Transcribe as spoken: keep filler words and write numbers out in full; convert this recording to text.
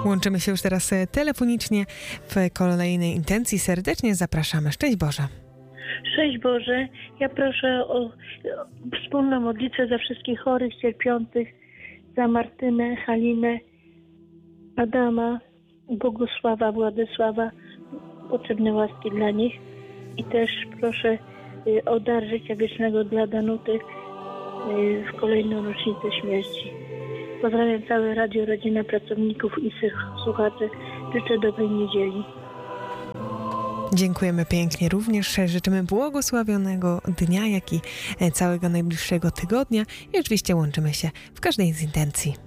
Łączymy się już teraz e, telefonicznie w kolejnej intencji. Serdecznie zapraszamy. Szczęść Boże. Szczęść Boże. Ja proszę o, o wspólną modlitwę za wszystkich chorych, cierpiących, za Martynę, Halinę, Adama, Bogusława, Władysława. Potrzebne łaski dla nich. I też proszę y, o dar życia wiecznego dla Danuty y, w kolejną rocznicę śmierci. Pozdrawiam całe radio, rodzinę, pracowników i słuchaczy. Życzę dobrej niedzieli. Dziękujemy pięknie. Również życzymy błogosławionego dnia, jak i całego najbliższego tygodnia. I oczywiście łączymy się w każdej z intencji.